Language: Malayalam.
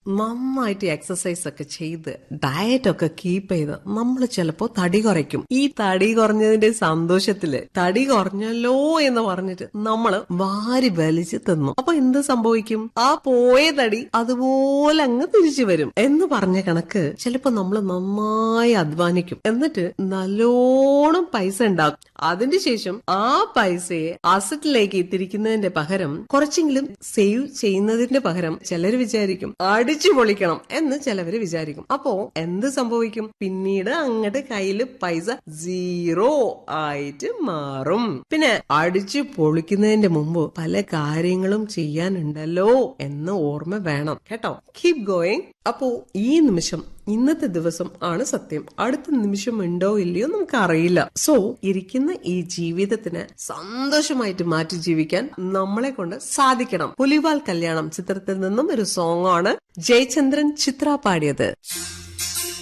നന്നായിട്ട് എക്സസൈസ് ഒക്കെ ചെയ്ത് ഡയറ്റ് ഒക്കെ കീപ്പ് ചെയ്ത് നമ്മൾ ചിലപ്പോ തടി കുറയ്ക്കും. ഈ തടി കുറഞ്ഞതിന്റെ സന്തോഷത്തില് തടി കുറഞ്ഞല്ലോ എന്ന് പറഞ്ഞിട്ട് നമ്മള് വാരി വലിച്ച് തിന്നു. അപ്പൊ എന്ത് സംഭവിക്കും? ആ പോയ തടി അതുപോലെ അങ്ങ് തിരിച്ചു വരും എന്ന് പറഞ്ഞ കണക്ക് ചിലപ്പോ നമ്മൾ നന്നായി അധ്വാനിക്കും, എന്നിട്ട് നല്ലോണം പൈസ ഉണ്ടാക്കും. അതിന് ശേഷം ആ പൈസയെ അസറ്റിലേക്ക് തിരിക്കുന്നതിന്റെ പകരം കുറച്ചെങ്കിലും സേവ് ചെയ്യുന്നതിന്റെ പകരം ചിലർ വിചാരിക്കും അടിച്ചു പൊളിക്കണം എന്ന് ചിലവര് വിചാരിക്കും. അപ്പോ എന്ത് സംഭവിക്കും? പിന്നീട് അങ്ങോട്ട് കയ്യില് പൈസ സീറോ ആയിട്ട് മാറും. പിന്നെ അടിച്ചു പൊളിക്കുന്നതിന്റെ മുമ്പ് പല കാര്യങ്ങളും ചെയ്യാനുണ്ടല്ലോ എന്ന് ഓർമ്മ വേണം കേട്ടോ. Keep going. അപ്പോ ഈ നിമിഷം, ഇന്നത്തെ ദിവസം ആണ് സത്യം. അടുത്ത നിമിഷം ഉണ്ടോ ഇല്ലയോ നമുക്ക് അറിയില്ല. സോ ഇരിക്കുന്ന ഈ ജീവിതത്തിന് സന്തോഷമായിട്ട് മാറ്റി ജീവിക്കാൻ നമ്മളെ കൊണ്ട് സാധിക്കണം. പുലിവാൽ കല്യാണം ചിത്രത്തിൽ നിന്നും ഒരു സോങ് ആണ് ജയചന്ദ്രൻ ചിത്ര പാടിയത്.